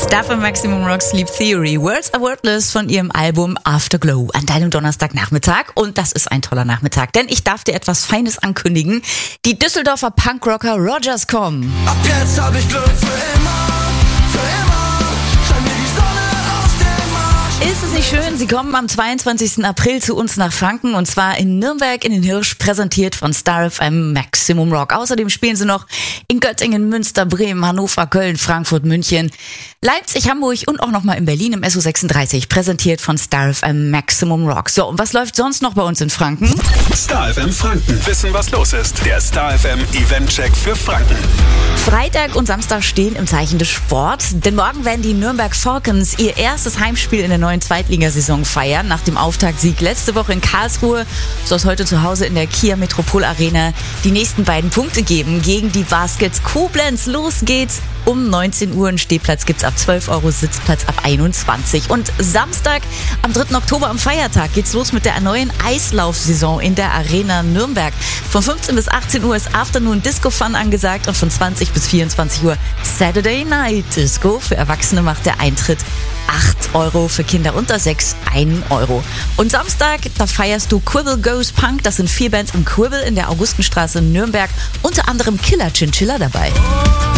Stuff im Maximum Rock Sleep Theory. Words are Wordless von ihrem Album Afterglow an deinem Donnerstagnachmittag. Und das ist ein toller Nachmittag, denn ich darf dir etwas Feines ankündigen. Die Düsseldorfer Punkrocker Rogers kommen. Ab jetzt hab ich Glück für immer, scheint mir die Sonne aus dem Arsch. Ist es nicht schön? Sie kommen am 22. April zu uns nach Franken und zwar in Nürnberg in den Hirsch, präsentiert von Star FM Maximum Rock. Außerdem spielen sie noch in Göttingen, Münster, Bremen, Hannover, Köln, Frankfurt, München, Leipzig, Hamburg und auch nochmal in Berlin im SO36, präsentiert von Star FM Maximum Rock. So, und was läuft sonst noch bei uns in Franken? Star FM Franken. Wissen, was los ist. Der Star FM Event-Check für Franken. Freitag und Samstag stehen im Zeichen des Sports, denn morgen werden die Nürnberg Falcons ihr erstes Heimspiel in der neuen Zweitligasaison feiern. Nach dem Auftaktsieg letzte Woche in Karlsruhe soll es heute zu Hause in der Kia Metropol Arena die nächsten beiden Punkte geben gegen die Baskets Koblenz. Los geht's um 19 Uhr. Einen Stehplatz gibt's ab 12 Euro, Sitzplatz ab 21. Und Samstag, am 3. Oktober, am Feiertag, geht's los mit der neuen Eislaufsaison in der Arena Nürnberg. Von 15 bis 18 Uhr ist Afternoon Disco Fun angesagt und von 20 bis 24 Uhr Saturday Night Disco. Für Erwachsene macht der Eintritt 8 Euro, für Kinder unter 6 1 Euro. Und Samstag, da feierst du Quibble Goes Punk. Das sind 4 Bands im Quibble in der Augustenstraße in Nürnberg. Unter anderem Killer Chinchilla dabei.